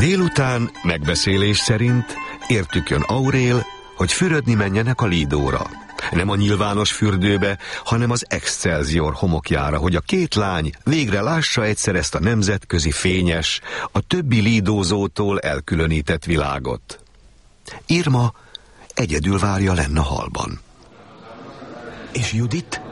Délután megbeszélés szerint értük jön Aurél, hogy fürödni menjenek a Lidóra. Nem a nyilvános fürdőbe, hanem az Excelsior homokjára, hogy a két lány végre lássa egyszer ezt a nemzetközi fényes, a többi lidózótól elkülönített világot. Irma egyedül várja lenn a hallban. És Judit?